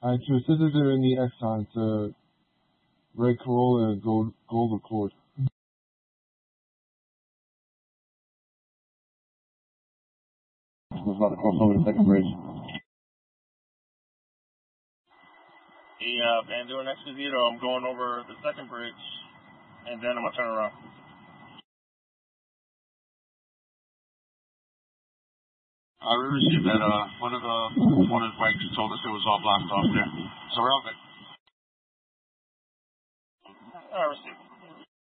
to Citizen in the Exxon, it's a red Corolla and a gold Accord. Was about to cross over the second bridge. Yeah, and doing Esposito, I'm going over the second bridge, and then I'm gonna turn around. I received that one of the bikes told us it was all blocked off there. So we're all good. I received.